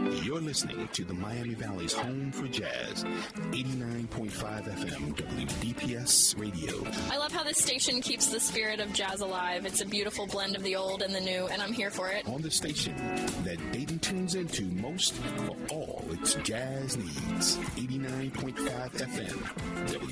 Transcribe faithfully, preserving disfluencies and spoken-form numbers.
You're listening to the Miami Valley's home for jazz, eighty-nine point five F M W D P S Radio. I love how this station keeps the spirit of jazz alive. It's a beautiful blend of the old and the new, and I'm here for it. On the station that Dayton tunes into most for all its jazz needs, eighty-nine point five F M W